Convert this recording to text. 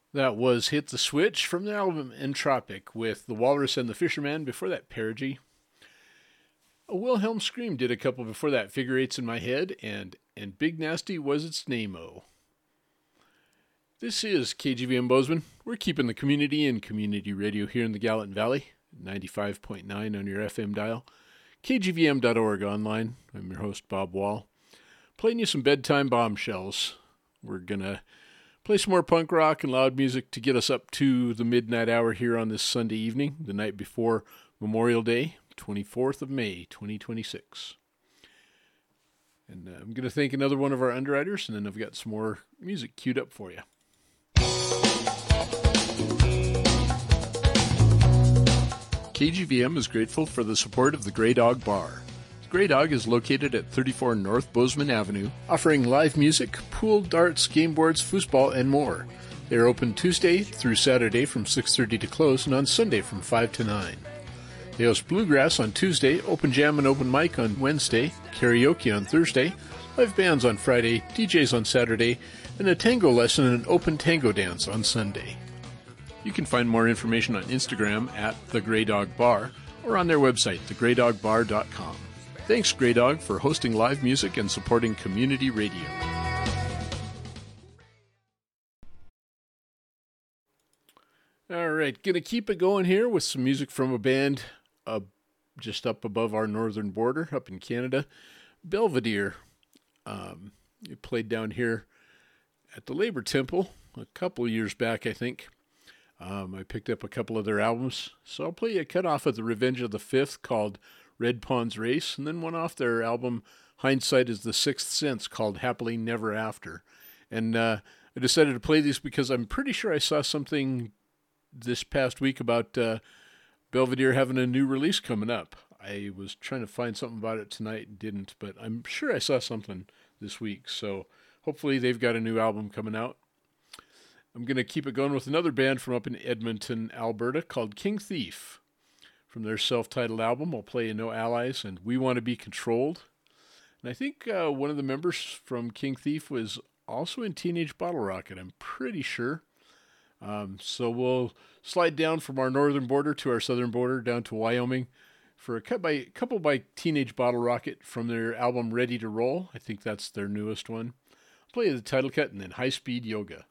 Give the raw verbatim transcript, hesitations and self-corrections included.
That was Hit the Switch from the album Entropic with The Walrus and the Fisherman. Before that, Perigee. A Wilhelm Scream did a couple before that, Figure Eights in My Head, and And Big Nasty Was Its Name-O. This is K G V M Bozeman. We're keeping the community in community radio here in the Gallatin Valley, ninety-five point nine on your F M dial, K G V M dot org online. I'm your host, Bob Wall. Playing you some bedtime bombshells. We're going to play some more punk rock and loud music to get us up to the midnight hour here on this Sunday evening, the night before Memorial Day, twenty-fourth of May, twenty twenty-six. And uh, I'm going to thank another one of our underwriters, and then I've got some more music queued up for you. K G V M is grateful for the support of the Grey Dog Bar. Grey Dog is located at thirty-four North Bozeman Avenue, offering live music, pool, darts, game boards, foosball, and more. They are open Tuesday through Saturday from six thirty to close, and on Sunday from five to nine. They host bluegrass on Tuesday, open jam and open mic on Wednesday, karaoke on Thursday, live bands on Friday, D Js on Saturday, and a tango lesson and an open tango dance on Sunday. You can find more information on Instagram at The Grey Dog Bar or on their website, the grey dog bar dot com. Thanks, Grey Dog, for hosting live music and supporting community radio. All right, gonna keep it going here with some music from a band uh, just up above our northern border, up in Canada, Belvedere. Um, it played down here at the Labor Temple a couple of years back, I think. Um, I picked up a couple of their albums, so I'll play you a cut off of the Revenge of the Fifth called Red Pond's Race, and then one off their album Hindsight is the Sixth Sense called Happily Never After. And uh, I decided to play these because I'm pretty sure I saw something this past week about uh, Belvedere having a new release coming up. I was trying to find something about it tonight and didn't, but I'm sure I saw something this week, so hopefully they've got a new album coming out. I'm going to keep it going with another band from up in Edmonton, Alberta called King Thief. From their self-titled album, I'll play you No Allies and We Want to Be Controlled. And I think uh, one of the members from King Thief was also in Teenage Bottle Rocket, I'm pretty sure. Um, so we'll slide down from our northern border to our southern border down to Wyoming for a cut by, a couple by Teenage Bottle Rocket from their album Ready to Roll. I think that's their newest one. I'll play you the title cut and then High Speed Yoga.